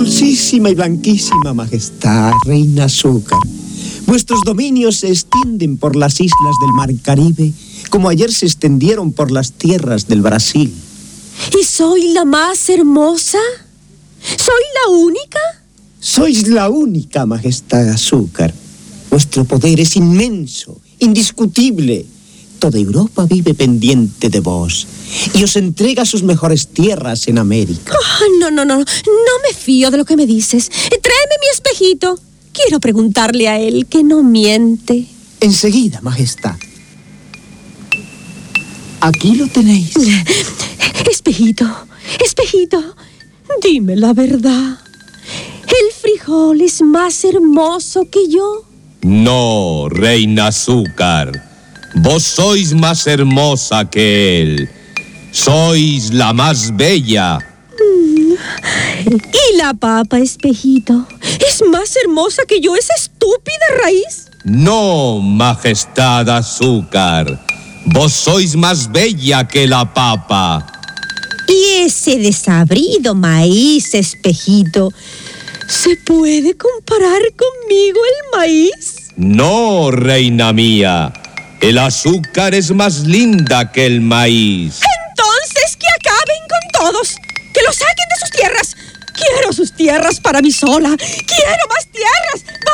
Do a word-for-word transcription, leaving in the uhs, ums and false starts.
Dulcísima y blanquísima majestad, reina Azúcar, vuestros dominios se extienden por las islas del mar Caribe, como ayer se extendieron por las tierras del Brasil. ¿Y soy la más hermosa? ¿Soy la única? Sois la única, majestad Azúcar. Vuestro poder es inmenso, indiscutible. Toda Europa vive pendiente de vos y os entrega sus mejores tierras en América. Oh, no, no, no, no me fío de lo que me dices. Tráeme mi espejito. Quiero preguntarle a él que no miente. Enseguida, majestad. Aquí lo tenéis. Espejito, espejito, dime la verdad. ¿El frijol es más hermoso que yo? No, reina Azúcar. Vos sois más hermosa que él. Sois la más bella. Mm. ¿Y la papa, espejito? ¿Es más hermosa que yo, esa estúpida raíz? No, majestad Azúcar. Vos sois más bella que la papa. ¿Y ese desabrido maíz, espejito? ¿Se puede comparar conmigo el maíz? No, reina mía. El azúcar es más linda que el maíz. Entonces que acaben con todos. Que los saquen de sus tierras. Quiero sus tierras para mí sola. Quiero más tierras.